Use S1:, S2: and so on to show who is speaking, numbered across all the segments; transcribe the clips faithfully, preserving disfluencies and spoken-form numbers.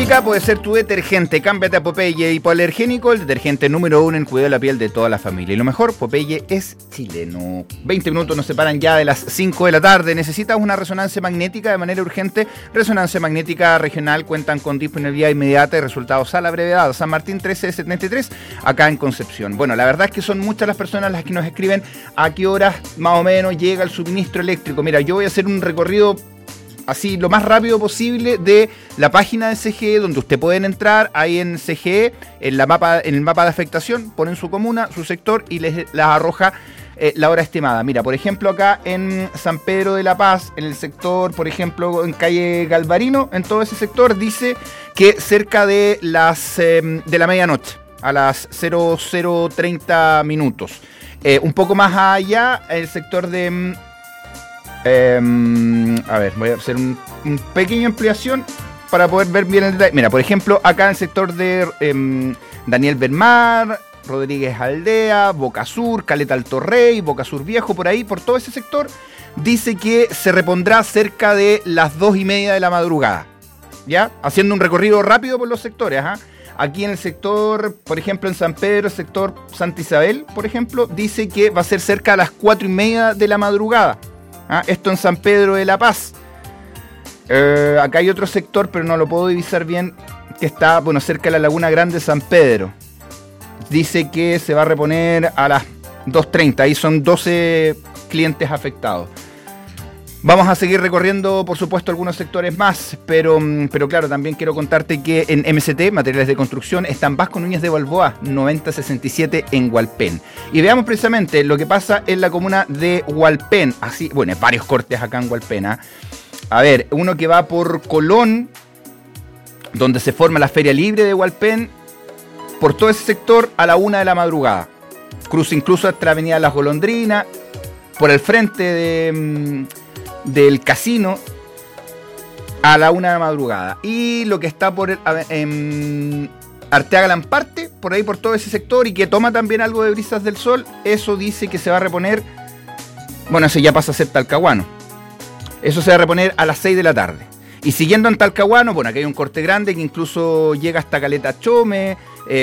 S1: Mónica puede ser tu detergente. Cámbiate a Popeye Hipoalergénico, el detergente número uno en cuidado de la piel de toda la familia. Y lo mejor, Popeye es chileno. veinte minutos nos separan ya de las cinco de la tarde. ¿Necesitas una resonancia magnética de manera urgente? Resonancia Magnética Regional cuentan con disponibilidad inmediata y resultados a la brevedad. San Martín trece setenta y tres, acá en Concepción. Bueno, la verdad es que son muchas las personas las que nos escriben a qué horas más o menos llega el suministro eléctrico. Mira, yo voy a hacer un recorrido así lo más rápido posible de la página de C G E, donde ustedes pueden entrar ahí en C G E, en, la mapa, en el mapa de afectación, ponen su comuna, su sector y les, les arroja eh, la hora estimada. Mira, por ejemplo, acá en San Pedro de la Paz, en el sector, por ejemplo, en calle Galvarino, en todo ese sector, dice que cerca de las eh, de la medianoche, a las cero cero treinta minutos. Eh, un poco más allá, el sector de... Eh, a ver, voy a hacer un, un pequeña ampliación para poder ver bien el detalle. Mira, por ejemplo, acá en el sector de eh, Daniel Benmar, Rodríguez Aldea, Boca Sur, Caleta Alto Rey, Boca Sur Viejo, por ahí, por todo ese sector, dice que se repondrá cerca de las dos y media de la madrugada, ¿ya? Haciendo un recorrido rápido por los sectores, ¿ah? Aquí en el sector, por ejemplo, en San Pedro, el sector Santa Isabel, por ejemplo, dice que va a ser cerca a las cuatro y media de la madrugada. ¿Ah? Esto en San Pedro de la Paz. Eh, acá hay otro sector, pero no lo puedo divisar bien, que está, bueno, cerca de la Laguna Grande, San Pedro. Dice que se va a reponer a las dos treinta. Ahí son doce clientes afectados. Vamos a seguir recorriendo, por supuesto, algunos sectores más, pero, pero claro, también quiero contarte que en M C T, Materiales de Construcción, están Vasco Núñez de Balboa, noventa sesenta y siete en Hualpén. Y veamos precisamente lo que pasa en la comuna de Hualpén. Así, bueno, hay varios cortes acá en Hualpén, ¿eh? A ver, uno que va por Colón, donde se forma la Feria Libre de Hualpén, por todo ese sector a la una de la madrugada. Cruza incluso hasta la Avenida Las Golondrinas, por el frente de... del casino a la una de la madrugada. Y lo que está por el, en Arteaga Lamparte, por ahí por todo ese sector, y que toma también algo de Brisas del Sol, eso dice que se va a reponer, bueno, eso ya pasa a ser Talcahuano, eso se va a reponer a las seis de la tarde. Y siguiendo en Talcahuano, bueno, aquí hay un corte grande que incluso llega hasta Caleta Chome, eh,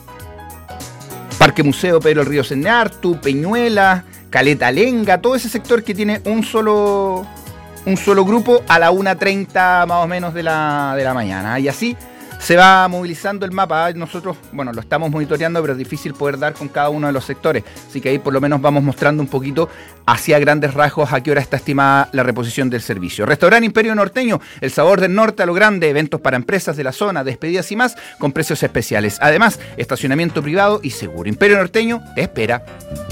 S1: Parque Museo Pedro el Río Senartu, Peñuela, Caleta Lenga, todo ese sector que tiene un solo un solo grupo a la una treinta más o menos de la, de la mañana. Y así se va movilizando el mapa. Nosotros, bueno, lo estamos monitoreando, pero es difícil poder dar con cada uno de los sectores. Así que ahí por lo menos vamos mostrando un poquito hacia grandes rasgos a qué hora está estimada la reposición del servicio. Restaurante Imperio Norteño, el sabor del norte a lo grande, eventos para empresas de la zona, despedidas y más, con precios especiales. Además, estacionamiento privado y seguro. Imperio Norteño te espera.